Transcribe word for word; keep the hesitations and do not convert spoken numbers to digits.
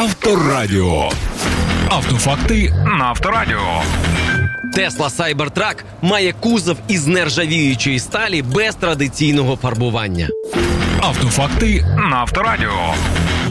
Авторадіо. Автофакти на Авторадіо. Tesla Cybertruck має кузов із нержавіючої сталі без традиційного фарбування. Автофакти на Авторадіо.